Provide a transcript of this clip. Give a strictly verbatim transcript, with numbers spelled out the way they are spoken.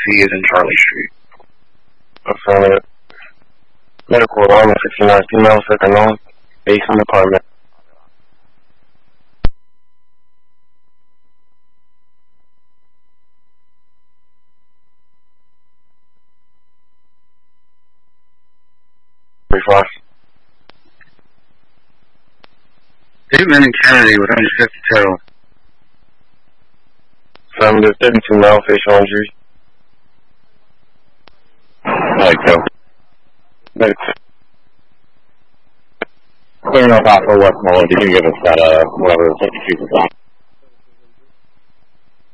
C is in Charlie Street. Affirmative. Medical alarm sixty-nine female, second known, basement apartment. Reflex. Statement in Kennedy with one fifty-two. Affirmative, thirty-two male, facial injury. Like so. Medical. Clearing up Alpha West Muller, you can give us that, uh, whatever, fifty-two percent.